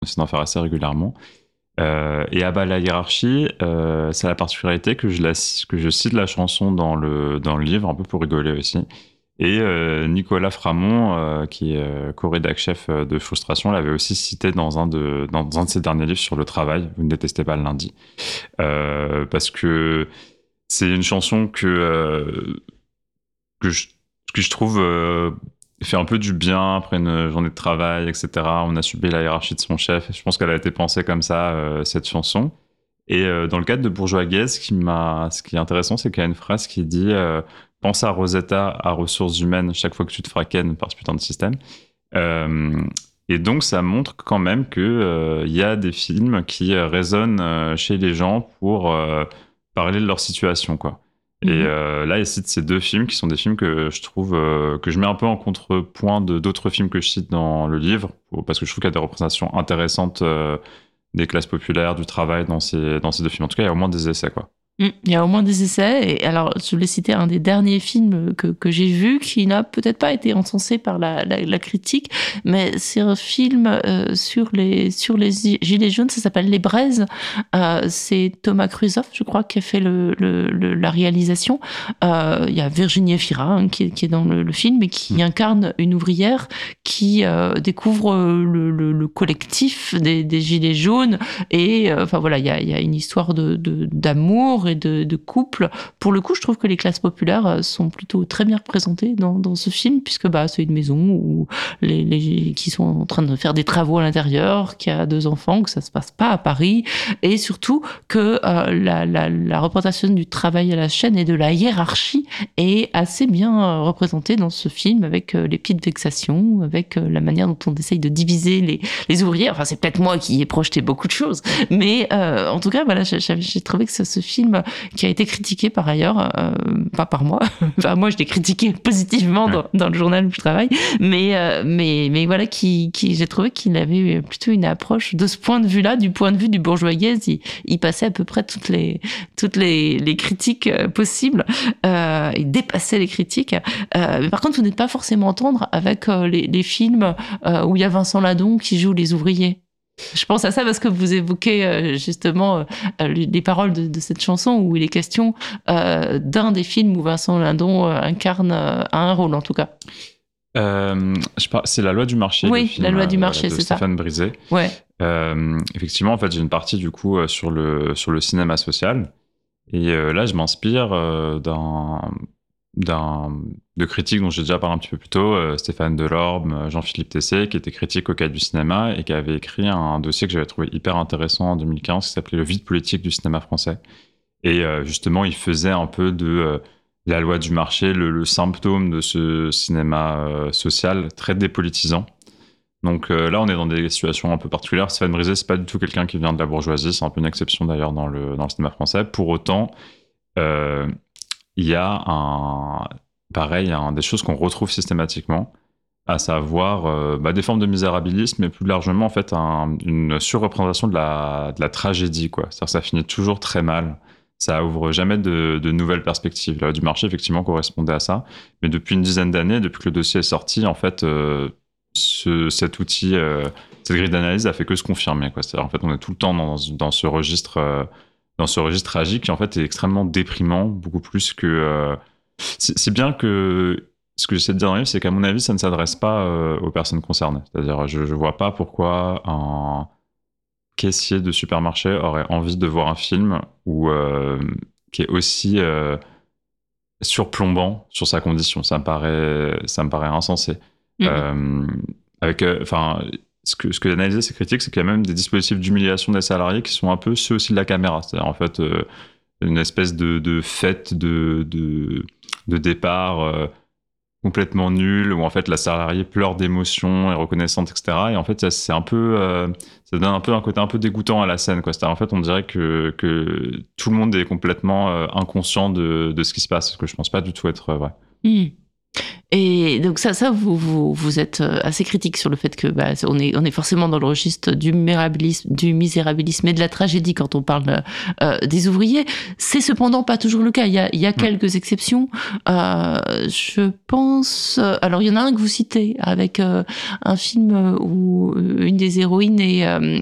j'essaie d'en faire assez régulièrement. Et à bas la hiérarchie, c'est la particularité que je cite la chanson dans le livre, un peu pour rigoler aussi. Et Nicolas Framont, qui est co-rédac chef de Frustration, l'avait aussi cité dans un de ses derniers livres sur le travail, Vous ne détestez pas le lundi. Parce que c'est une chanson que je trouve fait un peu du bien après une journée de travail, etc. On a subi la hiérarchie de son chef. Je pense qu'elle a été pensée comme ça, cette chanson. Et dans le cadre de Bourgeois Gaze, ce qui est intéressant, c'est qu'il y a une phrase qui dit pense à Rosetta, à ressources humaines, chaque fois que tu te feras ken par ce putain de système. Et donc, ça montre quand même qu'il y a des films qui résonnent chez les gens pour parler de leur situation, quoi. Et là, il cite ces deux films qui sont des films que je trouve que je mets un peu en contrepoint de d'autres films que je cite dans le livre, parce que je trouve qu'il y a des représentations intéressantes des classes populaires, du travail dans ces deux films. En tout cas, il y a au moins des essais, quoi. Il y a au moins des essais. Et alors, je voulais citer un des derniers films que j'ai vu, qui n'a peut-être pas été encensé par la critique, mais c'est un film sur les gilets jaunes. Ça s'appelle Les Braises. C'est Thomas Kruzoff, je crois, qui a fait la réalisation. Il y a Virginie Efira, hein, qui est dans le film et qui incarne une ouvrière qui découvre le collectif des gilets jaunes. Et enfin voilà, il y a une histoire d'amour et de couple. Pour le coup, je trouve que les classes populaires sont plutôt très bien représentées dans ce film, puisque c'est une maison où qui sont en train de faire des travaux à l'intérieur, qui a 2 enfants, que ça se passe pas à Paris, et surtout que la représentation du travail à la chaîne et de la hiérarchie est assez bien représentée dans ce film, avec les petites vexations, avec la manière dont on essaye de diviser les ouvriers. Enfin, c'est peut-être moi qui ai projeté beaucoup de choses, mais en tout cas, voilà, j'ai trouvé que ce film qui a été critiqué par ailleurs, pas par moi. Enfin, moi, je l'ai critiqué positivement dans le journal où je travaille, mais voilà, j'ai trouvé qu'il avait plutôt une approche de ce point de vue-là, du point de vue du bourgeois gaze. Il passait à peu près toutes les critiques possibles. Il dépassait les critiques. Mais par contre, vous n'êtes pas forcément tendre avec les films où il y a Vincent Ladon qui joue les ouvriers. Je pense à ça parce que vous évoquez justement les paroles de cette chanson où il est question d'un des films où Vincent Lindon incarne un rôle, en tout cas. C'est La loi du marché. Oui, film, La loi du marché, de c'est ça. Stéphane Brisé. Ouais. Effectivement, en fait, j'ai une partie du coup sur le cinéma social. Et là, je m'inspire de critiques dont j'ai déjà parlé un petit peu plus tôt, Stéphane Delorme, Jean-Philippe Tessé, qui était critique au Cahier du cinéma et qui avait écrit un dossier que j'avais trouvé hyper intéressant en 2015 qui s'appelait Le vide politique du cinéma français. Et justement, il faisait un peu de la loi du marché le symptôme de ce cinéma social très dépolitisant. Donc là, on est dans des situations un peu particulières. Stéphane Brisé, c'est pas du tout quelqu'un qui vient de la bourgeoisie, c'est un peu une exception d'ailleurs dans le cinéma français. Pour autant, il y a des choses qu'on retrouve systématiquement, à savoir des formes de misérabilisme, mais plus largement en fait une surreprésentation de la tragédie, quoi. C'est-à-dire que ça finit toujours très mal. Ça ouvre jamais de nouvelles perspectives. La loi du marché, effectivement, correspondait à ça. Mais depuis une dizaine d'années, depuis que le dossier est sorti, en fait, cet outil, cette grille d'analyse a fait que se confirmer, quoi. C'est-à-dire, en fait, on est tout le temps dans ce registre tragique qui, en fait, est extrêmement déprimant, beaucoup plus que... c'est bien que... Ce que j'essaie de dire dans le livre, c'est qu'à mon avis, ça ne s'adresse pas aux personnes concernées. C'est-à-dire, je vois pas pourquoi un caissier de supermarché aurait envie de voir un film qui est aussi surplombant sur sa condition. Ça me paraît insensé. Ce que analysé ces critiques, c'est qu'il y a même des dispositifs d'humiliation des salariés qui sont un peu ceux aussi de la caméra. C'est-à-dire, en fait, une espèce de fête de départ complètement nulle, où en fait la salariée pleure d'émotion, est reconnaissante, etc. Et en fait, c'est un peu, ça donne un peu un côté un peu dégoûtant à la scène, quoi. C'est-à-dire, en fait, on dirait que tout le monde est complètement inconscient de ce qui se passe, ce que je pense pas du tout être vrai. Et donc vous êtes assez critique sur le fait que on est forcément dans le registre du misérabilisme et de la tragédie quand on parle des ouvriers. C'est cependant pas toujours le cas. Il y a quelques exceptions. Je pense. Alors il y en a un que vous citez avec un film où une des héroïnes est